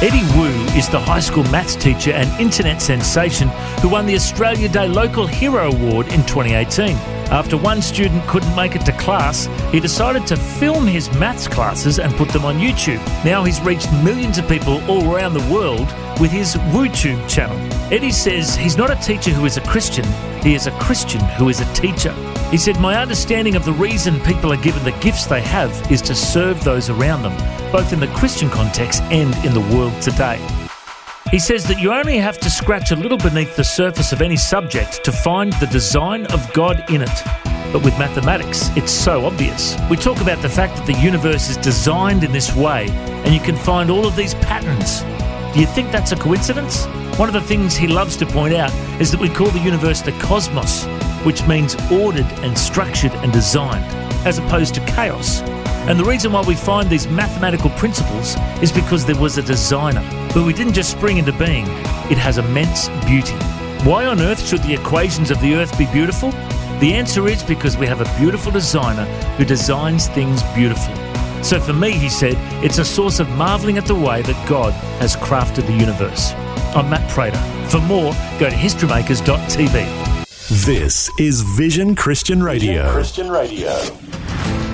Eddie Wu is the high school maths teacher and internet sensation who won the Australia Day Local Hero Award in 2018. After one student couldn't make it to class, he decided to film his maths classes and put them on YouTube. Now he's reached millions of people all around the world with his WooTube channel. Eddie says he's not a teacher who is a Christian, he is a Christian who is a teacher. He said, "My understanding of the reason people are given the gifts they have is to serve those around them, both in the Christian context and in the world today." He says that you only have to scratch a little beneath the surface of any subject to find the design of God in it. But with mathematics, it's so obvious. We talk about the fact that the universe is designed in this way, and you can find all of these patterns. Do you think that's a coincidence? One of the things he loves to point out is that we call the universe the cosmos, which means ordered and structured and designed, as opposed to chaos. And the reason why we find these mathematical principles is because there was a designer. But we didn't just spring into being. It has immense beauty. Why on earth should the equations of the earth be beautiful? The answer is because we have a beautiful designer who designs things beautifully. So for me, he said, it's a source of marvelling at the way that God has crafted the universe. I'm Matt Prater. For more, go to historymakers.tv. This is Vision Christian Radio. Vision Christian Radio.